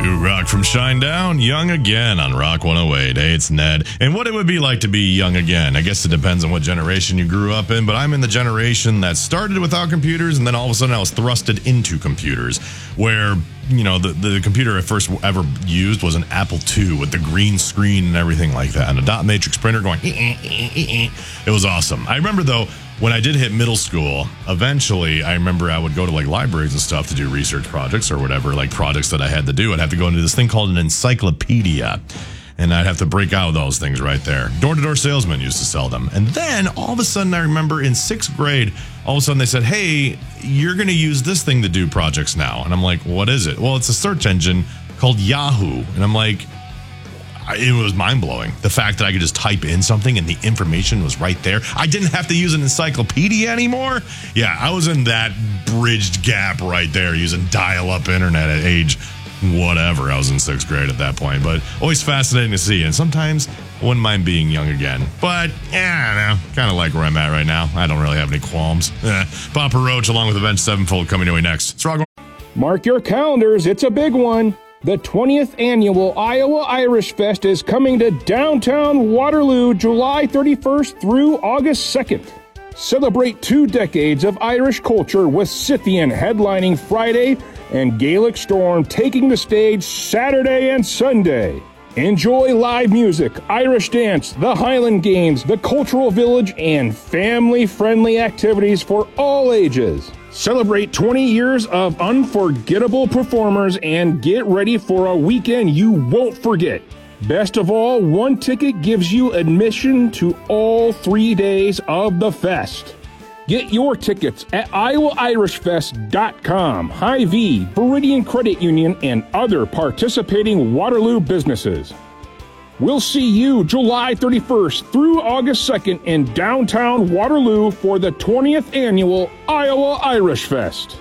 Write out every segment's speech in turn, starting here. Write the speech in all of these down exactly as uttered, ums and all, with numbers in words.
New rock from Shinedown, Young Again on Rock one oh eight. Hey, it's Ned. And what it would be like to be young again. I guess it depends on what generation you grew up in, but I'm in the generation that started without computers, and then all of a sudden I was thrusted into computers, where, you know, the, the computer I first ever used was an Apple two with the green screen and everything like that, and a dot matrix printer going, eh, eh, eh, eh, eh. It was awesome. I remember, though, when I did hit middle school, eventually I remember I would go to like libraries and stuff to do research projects or whatever, like projects that I had to do. I'd have to go into this thing called an encyclopedia, and I'd have to break out those things right there. Door-to-door salesmen used to sell them. And then all of a sudden I remember in sixth grade, all of a sudden they said, hey, you're going to use this thing to do projects now. And I'm like, what is it? Well, it's a search engine called Yahoo. And I'm like, it was mind-blowing. The fact that I could just type in something and the information was right there. I didn't have to use an encyclopedia anymore. Yeah, I was in that bridged gap right there using dial-up internet at age whatever. I was in sixth grade at that point, but always fascinating to see. And sometimes I wouldn't mind being young again. But, yeah, I don't know. Kind of like where I'm at right now. I don't really have any qualms. Eh. Papa Roach along with Avenged Sevenfold coming your way next. It's Rock. Mark your calendars. It's a big one. The twentieth Annual Iowa Irish Fest is coming to downtown Waterloo July thirty-first through August second. Celebrate two decades of Irish culture with Scythian headlining Friday and Gaelic Storm taking the stage Saturday and Sunday. Enjoy live music, Irish dance, the Highland Games, the Cultural Village, and family-friendly activities for all ages. Celebrate twenty years of unforgettable performers and get ready for a weekend you won't forget. Best of all, one ticket gives you admission to all three days of the fest. Get your tickets at iowa irish fest dot com, Hy-Vee, Viridian Credit Union, and other participating Waterloo businesses. We'll see you July thirty-first through August second in downtown Waterloo for the twentieth Annual Iowa Irish Fest.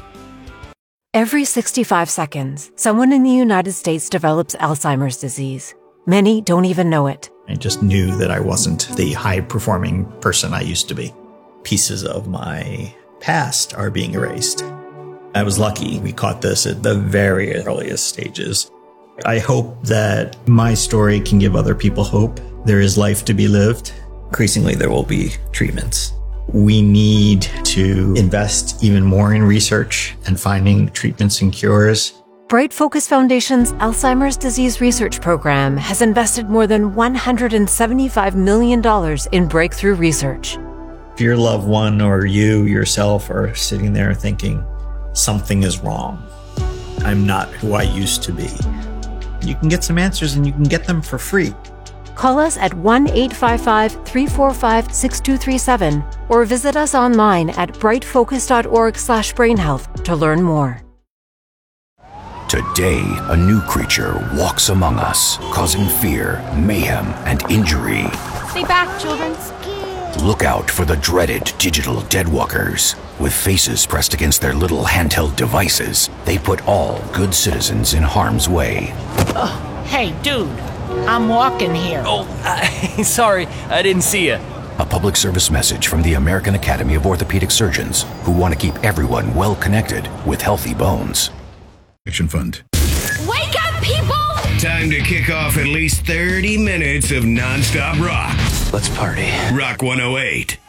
Every sixty-five seconds, someone in the United States develops Alzheimer's disease. Many don't even know it. I just knew that I wasn't the high-performing person I used to be. Pieces of my past are being erased. I was lucky we caught this at the very earliest stages. I hope that my story can give other people hope. There is life to be lived. Increasingly, there will be treatments. We need to invest even more in research and finding treatments and cures. Bright Focus Foundation's Alzheimer's Disease Research Program has invested more than one hundred seventy-five million dollars in breakthrough research. If your loved one or you yourself are sitting there thinking, something is wrong, I'm not who I used to be, you can get some answers and you can get them for free. Call us at one eight five five, three four five, six two three seven or visit us online at bright focus dot org slash brain health to learn more. Today, a new creature walks among us, causing fear, mayhem, and injury. Stay back, children. Look out for the dreaded digital deadwalkers. With faces pressed against their little handheld devices, they put all good citizens in harm's way. Oh, hey, dude, I'm walking here. Oh, uh, sorry, I didn't see you. A public service message from the American Academy of Orthopedic Surgeons, who want to keep everyone well connected with healthy bones. Action Fund. Wake up, people! Time to kick off at least thirty minutes of nonstop rock. Let's party. Rock one oh eight.